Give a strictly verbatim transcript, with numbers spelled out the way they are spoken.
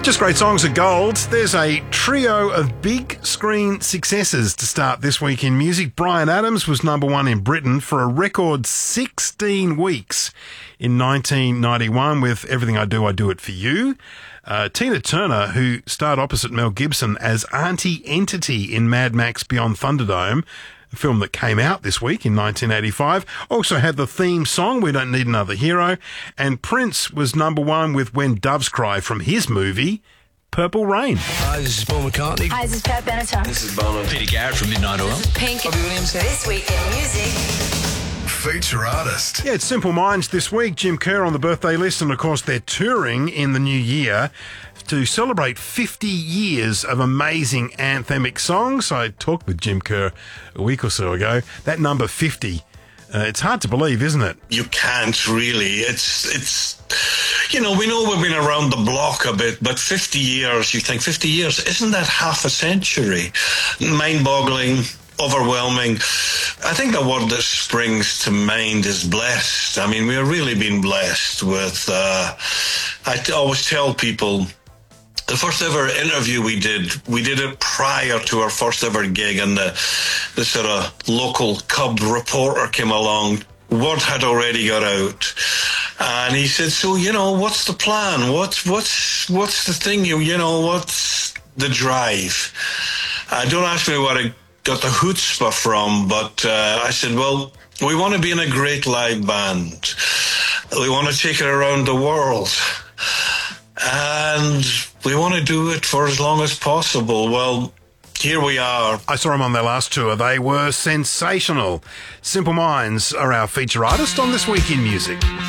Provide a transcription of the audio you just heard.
Just great songs of gold. There's a trio of big screen successes to start this week in music. Bryan Adams was number one in Britain for a record sixteen weeks in nineteen ninety-one with Everything I Do, I Do It For You. Uh, Tina Turner, who starred opposite Mel Gibson as Auntie Entity in Mad Max Beyond Thunderdome, a film that came out this week in nineteen eighty-five, also had the theme song, We Don't Need Another Hero, and Prince was number one with When Doves Cry from his movie, Purple Rain. Hi, this is Paul McCartney. Hi, this is Pat Benatar. This is Bono. Peter Garrett from Midnight Oil. This is Pink. Robbie Williams. This week in music. Feature artist. Yeah, it's Simple Minds this week. Jim Kerr on the birthday list, and of course they're touring in the new year to celebrate fifty years of amazing anthemic songs. I talked with Jim Kerr a week or so ago. That number fifty, uh, it's hard to believe, isn't it? You can't really. It's, it's, you know, we know we've been around the block a bit, but fifty years, you think fifty years, isn't that half a century? Mind-boggling, overwhelming. I think the word that springs to mind is blessed. I mean, we've really been blessed with, uh, I t- always tell people, the first ever interview we did, we did it prior to our first ever gig, and the, the sort of local cub reporter came along. Word had already got out. And he said, so, you know, what's the plan? What's, what's, what's the thing? You, you know, what's the drive? Uh, don't ask me what I got the chutzpah from, but uh, I said, well, we want to be in a great live band. We want to take it around the world. And we want to do it for as long as possible. Well, here we are. I saw them on their last tour. They were sensational. Simple Minds are our feature artist on This Week in Music.